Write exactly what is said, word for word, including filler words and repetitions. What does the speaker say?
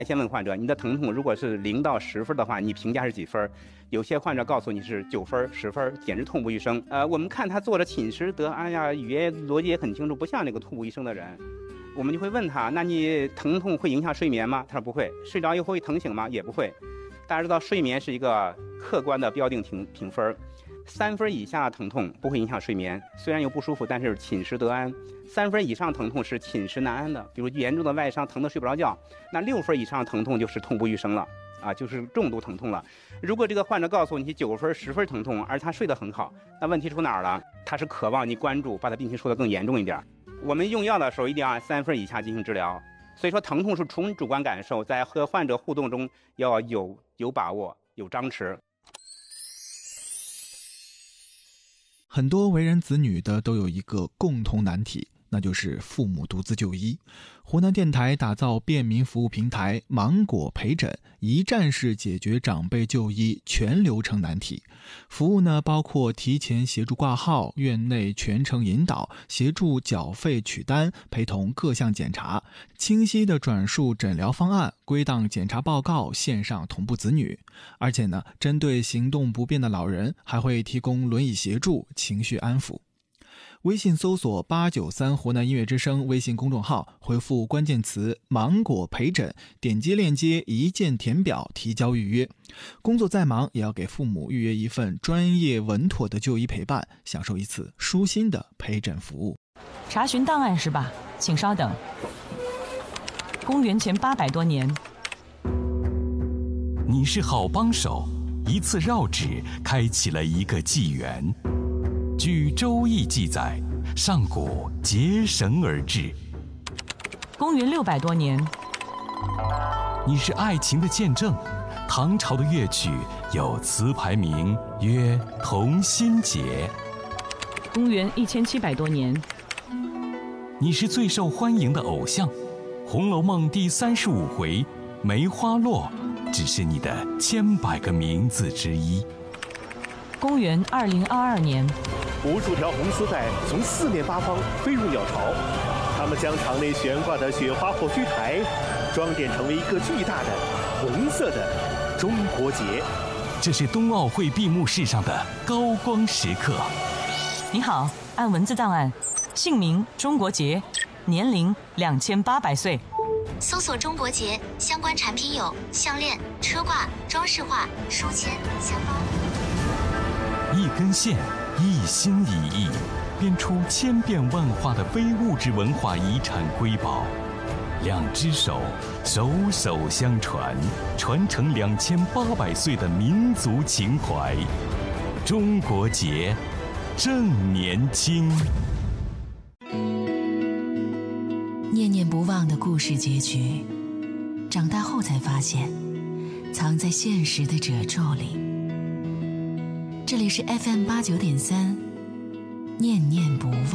先问患者，你的疼痛如果是零到十分的话，你评价是几分？有些患者告诉你是九分、十分，简直痛不欲生。呃，我们看他做着寝食得安呀，语言逻辑也很清楚，不像那个痛不欲生的人。我们就会问他，那你疼痛会影响睡眠吗？他说不会。睡着以后会疼醒吗？也不会。大家知道睡眠是一个客观的标定评评分，三分以下的疼痛不会影响睡眠，虽然有不舒服，但是寝食得安。三分以上疼痛是寝食难安的，比如严重的外伤，疼得睡不着觉。那六分以上疼痛就是痛不欲生了啊，就是重度疼痛了。如果这个患者告诉你九分、十分疼痛，而他睡得很好，那问题出哪儿了？他是渴望你关注，把他病情说得更严重一点。我们用药的时候一定要按三分以下进行治疗。所以说，疼痛是纯主观感受，在和患者互动中要有有把握、有张弛。 很多为人子女的都有一个共同难题，那就是父母独自就医。湖南电台打造便民服务平台芒果陪诊，一站式解决长辈就医全流程难题。服务呢，包括提前协助挂号、院内全程引导、协助缴费取单、陪同各项检查、清晰的转述诊疗方案、归档检查报告、线上同步子女。而且呢，针对行动不便的老人，还会提供轮椅协助、情绪安抚。微信搜索八九三湖南音乐之声微信公众号，回复关键词芒果陪诊，点击链接一键填表提交预约。工作再忙也要给父母预约一份专业稳妥的就医陪伴，享受一次舒心的陪诊服务。 查询档案是吧？请稍等。公元前八百多年， 你是好帮手，一次绕指开启了一个纪元。据《周易》记载，上古结绳而治。 公元六百多年， 你是爱情的见证。唐朝的乐曲有词牌名曰《同心结》。 公元一千七百多年， 你是最受欢迎的偶像，《红楼梦》第三十五回梅花落只是你的千百个名字之一。 公元二零二二年， 无数条红丝带从四面八方飞入鸟巢，它们将场内悬挂的雪花火炬台装点成为一个巨大的红色的中国结。 这是冬奥会闭幕式上的高光时刻。 你好，按文字档案，姓名中国结，年龄两千八百岁。 搜索中国结相关产品有项链、车挂、装饰画、书签、香包。 一根线，一心一意，编出千变万化的非物质文化遗产瑰宝。两只手，手手相传，传承两千八百岁的民族情怀。中国结，正年轻。 念念不忘的故事结局，长大后才发现，藏在现实的褶皱里。这里是 F M 八九点三，念念不忘。